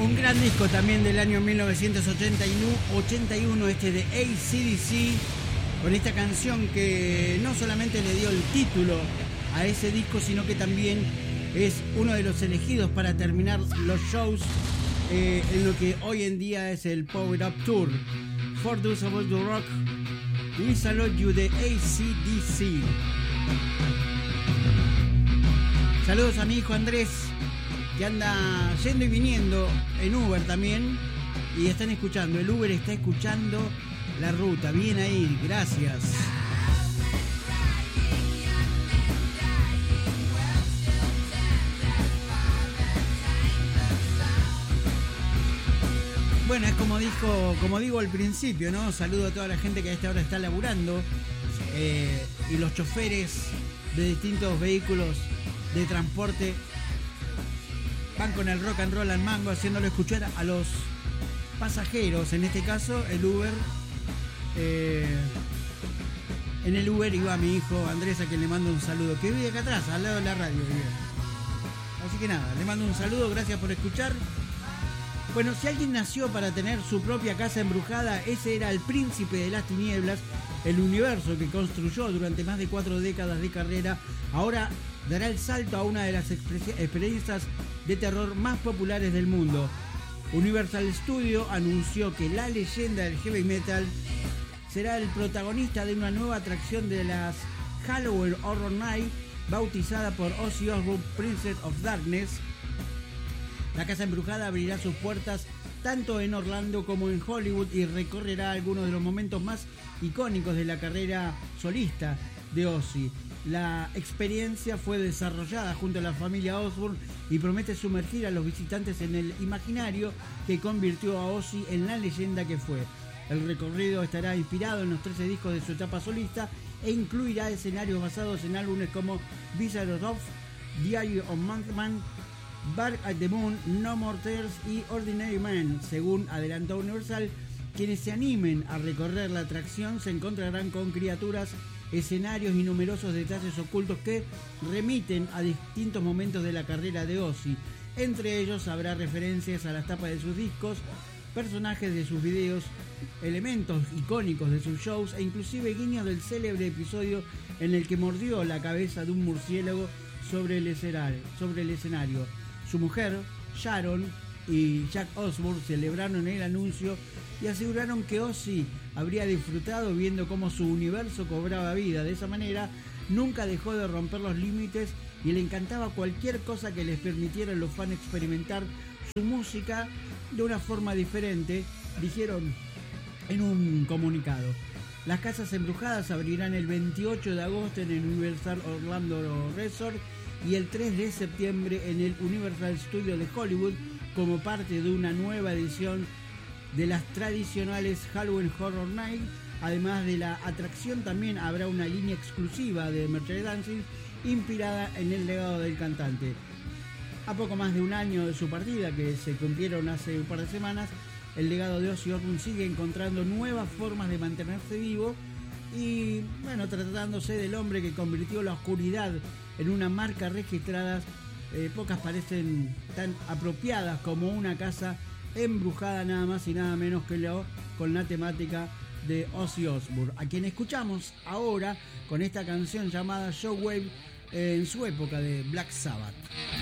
Un gran disco también del año 1981, este de AC/DC, con esta canción que no solamente le dio el título a ese disco, sino que también es uno de los elegidos para terminar los shows en lo que hoy en día es el Power Up Tour. For Those of Us Who Rock, We Salute You de AC/DC. Saludos a mi hijo Andrés, que anda yendo y viniendo en Uber también, y están escuchando, el Uber está escuchando la ruta. Bien ahí, gracias. Bueno, es como digo al principio, ¿no? Saludo a toda la gente que a esta hora está laburando, y los choferes de distintos vehículos de transporte van con el rock and roll al mango, haciéndolo escuchar a los pasajeros. En este caso, el Uber. En el Uber iba mi hijo Andrés, a quien le mando un saludo, que vive acá atrás, al lado de la radio. Así que nada, le mando un saludo, gracias por escuchar. Bueno, si alguien nació para tener su propia casa embrujada, ese era el príncipe de las tinieblas. El universo que construyó durante más de 4 décadas de carrera ahora dará el salto a una de las experiencias de terror más populares del mundo. Universal Studios anunció que la leyenda del heavy metal será el protagonista de una nueva atracción de las Halloween Horror Night, bautizada por Ozzy Osbourne Princess of Darkness. La casa embrujada abrirá sus puertas tanto en Orlando como en Hollywood y recorrerá algunos de los momentos más icónicos de la carrera solista de Ozzy. La experiencia fue desarrollada junto a la familia Osbourne y promete sumergir a los visitantes en el imaginario que convirtió a Ozzy en la leyenda que fue. El recorrido estará inspirado en los 13 discos de su etapa solista e incluirá escenarios basados en álbumes como Wizard of Oz, Diary of Madman, Bark at the Moon, No More Tears y Ordinary Man. Según adelantó Universal, quienes se animen a recorrer la atracción se encontrarán con criaturas, escenarios y numerosos detalles ocultos que remiten a distintos momentos de la carrera de Ozzy. Entre ellos habrá referencias a las tapas de sus discos, personajes de sus videos, elementos icónicos de sus shows e inclusive guiños del célebre episodio en el que mordió la cabeza de un murciélago sobre el escenario. Su mujer, Sharon, y Jack Osbourne celebraron el anuncio y aseguraron que Ozzy habría disfrutado viendo cómo su universo cobraba vida. De esa manera, nunca dejó de romper los límites y le encantaba cualquier cosa que les permitiera a los fans experimentar su música de una forma diferente, dijeron en un comunicado. Las casas embrujadas abrirán el 28 de agosto en el Universal Orlando Resort y el 3 de septiembre en el Universal Studios de Hollywood como parte de una nueva edición de las tradicionales Halloween Horror Night. Además de la atracción, también habrá una línea exclusiva de merchandising inspirada en el legado del cantante. A poco más de un año de su partida, que se cumplieron hace un par de semanas, el legado de Ozzy Osbourne sigue encontrando nuevas formas de mantenerse vivo y, bueno, tratándose del hombre que convirtió la oscuridad en una marca registrada, pocas parecen tan apropiadas como una casa embrujada, nada más y nada menos que con la temática de Ozzy Osbourne, a quien escuchamos ahora con esta canción llamada Shockwave en su época de Black Sabbath.